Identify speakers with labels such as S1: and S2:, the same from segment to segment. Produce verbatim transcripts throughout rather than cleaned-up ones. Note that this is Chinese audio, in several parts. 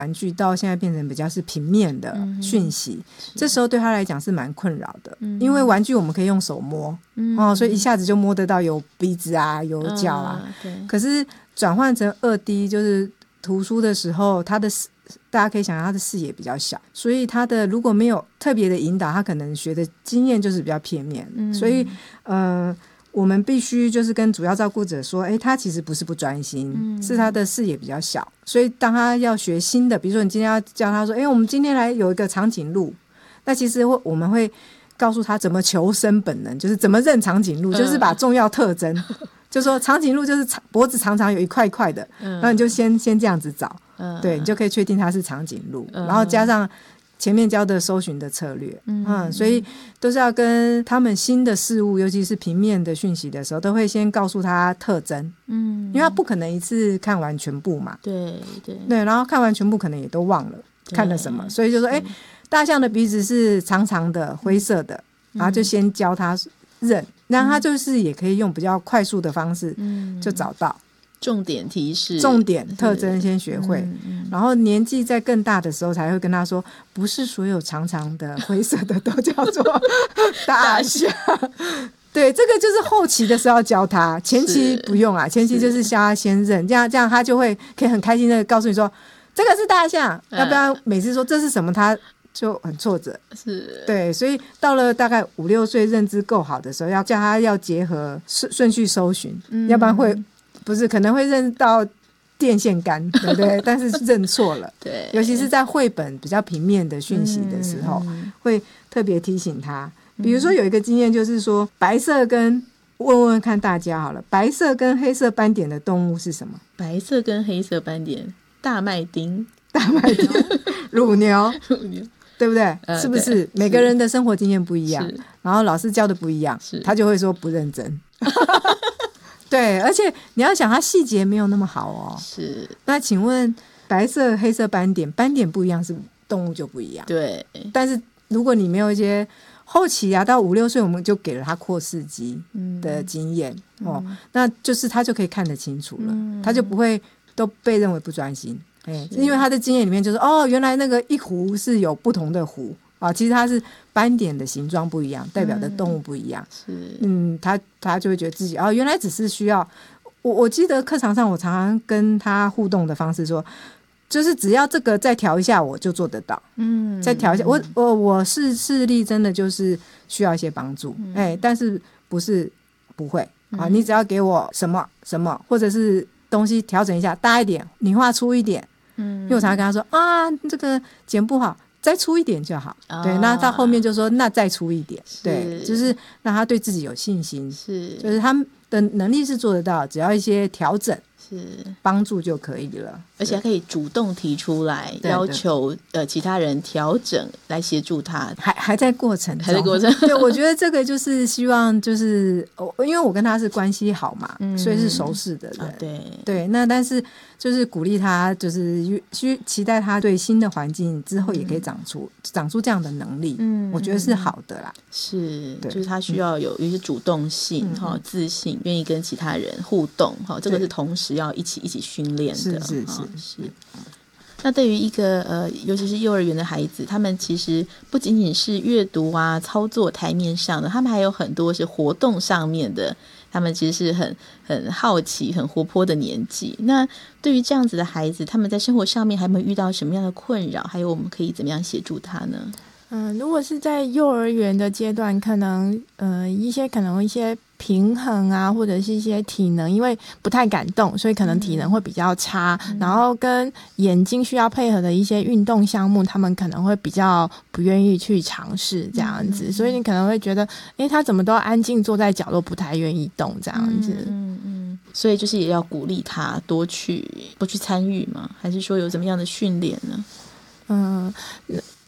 S1: 玩具到现在变成比较是平面的讯息、嗯、这时候对他来讲是蛮困扰的、嗯、因为玩具我们可以用手摸、嗯哦、所以一下子就摸得到有鼻子啊有脚啊、嗯、对，可是转换成 二 D 就是图书的时候，他的大家可以想象他的视野比较小，所以他的如果没有特别的引导，他可能学的经验就是比较片面、嗯、所以呃我们必须就是跟主要照顾者说，诶，他其实不是不专心、嗯、是他的视野比较小，所以当他要学新的，比如说你今天要教他说，诶，我们今天来有一个长颈鹿，那其实我们会告诉他怎么求生本能，就是怎么认长颈鹿、嗯、就是把重要特征就说长颈鹿就是脖子常常有一块一块的、嗯、然后你就先先这样子找、嗯、对，你就可以确定它是长颈鹿、嗯、然后加上前面教的搜寻的策略、嗯嗯、所以都是要跟他们新的事物尤其是平面的讯息的时候都会先告诉他特征，嗯，因为他不可能一次看完全部嘛，对对对，然后看完全部可能也都忘了看了什么，所以就说哎，大象的鼻子是长长的灰色的、嗯、然后就先教他认，那他就是也可以用比较快速的方式就找到、嗯、
S2: 重点提示
S1: 重点特征先学会、嗯嗯、然后年纪在更大的时候才会跟他说不是所有长长的灰色的都叫做大象对，这个就是后期的时候要教他，前期不用啊，前期就是教他先认，这样这样他就会可以很开心的告诉你说这个是大象、嗯、要不然每次说这是什么他就很挫折，是，对，所以到了大概五六岁认知够好的时候，要叫他要结合顺顺序搜寻、嗯、要不然会不是可能会认到电线杆对不对但是认错了对，尤其是在绘本比较平面的讯息的时候、嗯、会特别提醒他，比如说有一个经验就是说白色跟问问看大家好了，白色跟黑色斑点的动物是什么？
S2: 白色跟黑色斑点，大麦町
S1: 大麦町乳牛乳牛对不对、呃、是不是每个人的生活经验不一样，然后老师教的不一样，他就会说不认真对，而且你要想他细节没有那么好哦，是，那请问白色黑色斑点斑点不一样是动物就不一样，对，但是如果你没有一些后期啊到五六岁我们就给了他扩视机的经验、嗯哦、那就是他就可以看得清楚了、嗯、他就不会都被认为不专心，欸、因为他的经验里面就是哦，原来那个一湖是有不同的湖啊，其实它是斑点的形状不一样，代表的动物不一样。是，嗯，他他就会觉得自己哦，原来只是需要我。我记得课堂上我常常跟他互动的方式说，就是只要这个再调一下，我就做得到。嗯，再调一下，我我我视视力真的就是需要一些帮助，哎、嗯欸，但是不是不会啊？你只要给我什么什么，或者是东西调整一下，大一点，你画粗一点。嗯，因为我常常跟他说啊，这个剪不好。再出一点就好、哦、对，那到后面就说那再出一点，对，就是让他对自己有信心，是，就是他们的能力是做得到，只要一些调整是帮助就可以了，
S2: 而且还可以主动提出来要求呃其他人调整来协助他，
S1: 还还在过程中，
S2: 还在过程
S1: 对，我觉得这个就是希望就是因为我跟他是关系好嘛、嗯、所以是熟识的人、啊、对对，那但是就是鼓励他，就是需期待他对新的环境之后也可以长出、嗯、长出这样的能力，嗯，我觉得是好的啦，
S2: 是，就是他需要有一些主动性、嗯、自信，愿意跟其他人互动，这个是同时要一起一起训练的，
S1: 是是是
S2: 是。那对于一个呃，尤其是幼儿园的孩子，他们其实不仅仅是阅读啊、操作台面上的，他们还有很多是活动上面的。他们其实是很很好奇、很活泼的年纪。那对于这样子的孩子，他们在生活上面还有没有遇到什么样的困扰？还有我们可以怎么样协助他呢？
S3: 嗯，如果是在幼儿园的阶段，可能呃一些可能一些平衡啊，或者是一些体能，因为不太敢动，所以可能体能会比较差、嗯、然后跟眼睛需要配合的一些运动项目，他们可能会比较不愿意去尝试这样子、嗯、所以你可能会觉得诶他怎么都安静坐在角落不太愿意动这样子，
S2: 嗯嗯，所以就是也要鼓励他多去多去参与吗？还是说有怎么样的训练呢？
S3: 嗯，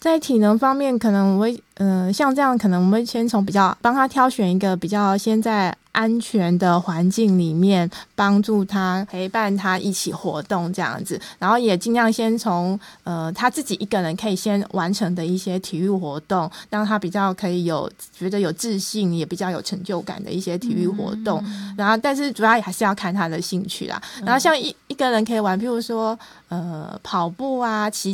S3: 在体能方面，可能我会，呃，像这样，可能我们会先从比较帮他挑选一个比较先在安全的环境里面帮助他陪伴他一起活动这样子，然后也尽量先从呃他自己一个人可以先完成的一些体育活动，让他比较可以有觉得有自信，也比较有成就感的一些体育活动、嗯、然后但是主要还是要看他的兴趣啦、嗯、然后像一一个人可以玩譬如说呃跑步啊骑